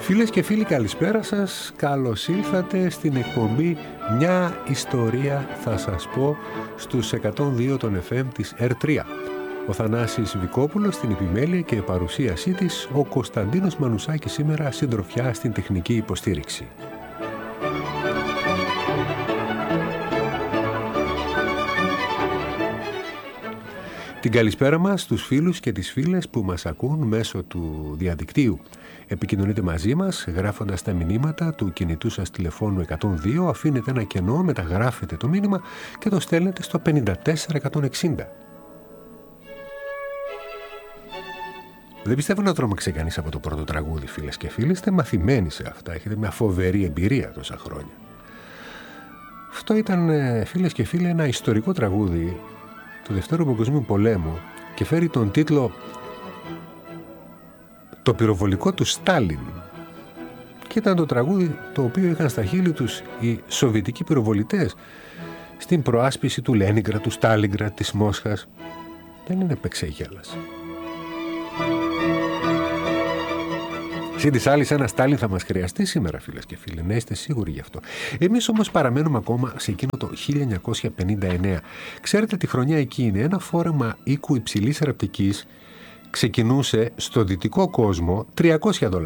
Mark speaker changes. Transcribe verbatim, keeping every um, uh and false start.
Speaker 1: Φίλες και φίλοι, καλησπέρα σας. Καλώς ήλθατε στην εκπομπή «Μια ιστορία θα σας πω» στους εκατόν δύο των εφ εμ της ερ τρία. Ο Θανάσης Βικόπουλος στην επιμέλεια και παρουσίασή της, ο Κωνσταντίνος Μανουσάκης σήμερα συντροφιά στην τεχνική υποστήριξη. Την καλησπέρα μας στους φίλους και τις φίλες που μας ακούν μέσω του διαδικτύου. Επικοινωνείτε μαζί μας γράφοντας τα μηνύματα του κινητού σας τηλεφώνου εκατόν δύο, αφήνετε ένα κενό, μεταγράφετε το μήνυμα και το στέλνετε στο πενήντα τέσσερα εκατόν εξήντα. Δεν πιστεύω να τρόμαξε κανείς από το πρώτο τραγούδι, φίλες και φίλοι. Είστε μαθημένοι σε αυτά, έχετε μια φοβερή εμπειρία τόσα χρόνια. Αυτό ήταν, φίλες και φίλοι, ένα ιστορικό τραγούδι του Δευτέρου Παγκοσμίου Πολέμου και φέρει τον τίτλο «Το πυροβολικό του Στάλιν». Και ήταν το τραγούδι το οποίο είχαν στα χείλη τους οι σοβιετικοί πυροβολητές στην προάσπιση του Λένιγκραντ, του Στάλινγκραντ, της Μόσχας. Δεν είναι πεξεγέλας. Συν της άλλης, ένα Στάλιν θα μας χρειαστεί σήμερα, φίλες και φίλοι, να είστε σίγουροι γι' αυτό. Εμείς όμως παραμένουμε ακόμα σε εκείνο το χίλια εννιακόσια πενήντα εννέα. Ξέρετε, τη χρονιά εκείνη ένα φόρεμα οίκου υψηλής ραπτικής ξεκινούσε στο δυτικό κόσμο τριακόσια δολάρια.